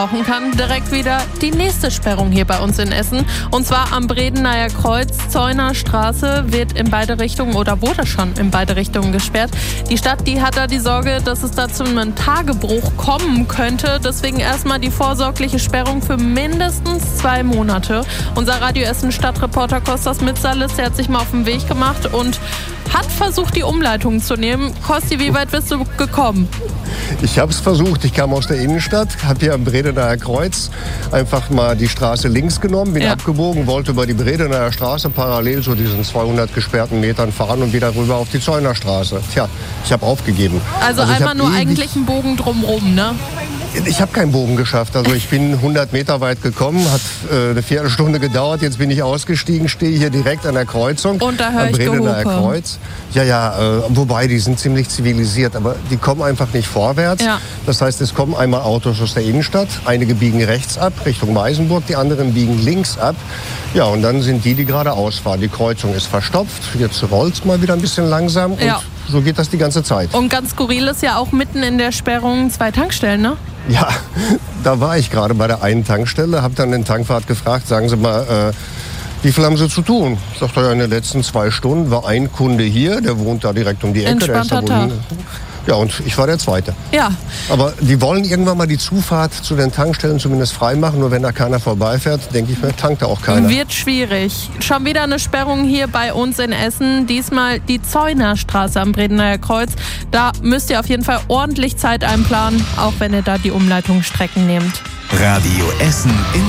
brauchen kann, direkt wieder die nächste Sperrung hier bei uns in Essen. Und zwar am Bredenayer Kreuz, Zeuner Straße, wird in beide Richtungen oder wurde schon in beide Richtungen gesperrt. Die Stadt, die hat da die Sorge, dass es da zu einem Tagebruch kommen könnte. Deswegen erstmal die vorsorgliche Sperrung für mindestens 2 Monate. Unser Radio Essen Stadtreporter Kostas Mitsalis, der hat sich mal auf den Weg gemacht und hat versucht, die Umleitung zu nehmen. Kosti, wie weit bist du gekommen? Ich habe es versucht. Ich kam aus der Innenstadt, habe hier am Bredenayer Kreuz einfach mal die Straße links genommen, bin abgebogen, wollte über die Bredenayer Straße parallel zu diesen 200 gesperrten Metern fahren und wieder rüber auf die Zeuner Straße. Tja, ich habe aufgegeben. Also einmal nur eigentlich einen Bogen drumrum, ne? Ich habe keinen Bogen geschafft. Also ich bin 100 Meter weit gekommen, hat eine Viertelstunde gedauert. Jetzt bin ich ausgestiegen, stehe hier direkt an der Kreuzung. Und da höre ich Bredenayer Kreuz. Wobei die sind ziemlich zivilisiert, aber die kommen einfach nicht vorwärts. Ja. Das heißt, es kommen einmal Autos aus der Innenstadt, einige biegen rechts ab Richtung Weißenburg, die anderen biegen links ab. Ja, und dann sind die geradeaus fahren. Die Kreuzung ist verstopft. Jetzt rollt es mal wieder ein bisschen langsam. Und so geht das die ganze Zeit. Und ganz skurril ist ja auch mitten in der Sperrung 2 Tankstellen, ne? Ja, da war ich gerade bei der einen Tankstelle, habe dann den Tankwart gefragt, sagen Sie mal, wie viel haben Sie zu tun? Ich sagte, ja, in den letzten 2 Stunden war ein Kunde hier, der wohnt da direkt um die Ecke. Entspannter Tag. Ja, und ich war der Zweite. Ja. Aber die wollen irgendwann mal die Zufahrt zu den Tankstellen zumindest freimachen. Nur wenn da keiner vorbeifährt, denke ich mir, tankt da auch keiner. Wird schwierig. Schon wieder eine Sperrung hier bei uns in Essen. Diesmal die Zeuner Straße am Bredenayer Kreuz. Da müsst ihr auf jeden Fall ordentlich Zeit einplanen, auch wenn ihr da die Umleitungsstrecken nehmt. Radio Essen in